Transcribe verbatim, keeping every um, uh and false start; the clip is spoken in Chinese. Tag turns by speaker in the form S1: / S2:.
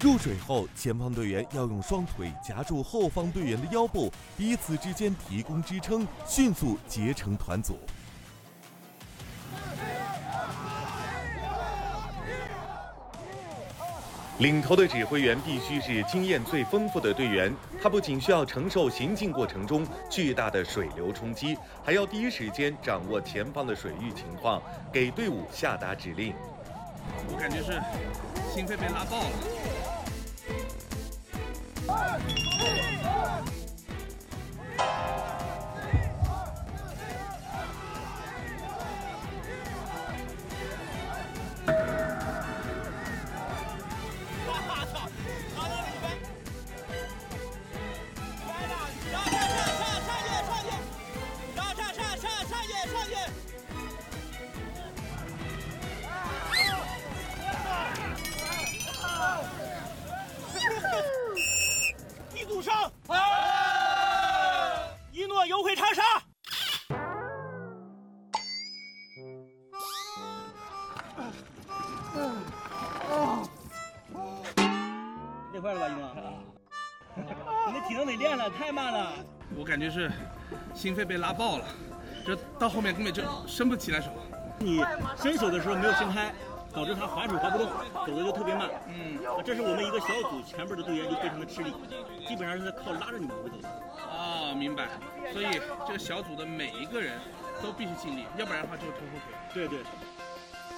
S1: 入水后，前方队员要用双腿夹住后方队员的腰部，彼此之间提供支撑，迅速结成团组。领头的指挥员必须是经验最丰富的队员，他不仅需要承受行进过程中巨大的水流冲击，还要第一时间掌握前方的水域情况，给队伍下达指令。
S2: 我感觉是心肺被拉爆了。
S3: 地图上，一诺游回长沙。累坏了吧，一诺？你的体能得练了，太慢了。
S2: 我感觉是心肺被拉爆了，这到后面根本就伸不起来手。
S3: 你伸手的时候没有伸开，导致他划手划不动，走的就特别慢。
S2: 嗯，
S3: 这是我们一个小组前边的队员就非常的吃力，基本上是在靠拉着你往回走的。
S2: 哦，明白。所以这个小组的每一个人都必须尽力，要不然的话就会拖后腿。
S3: 对对。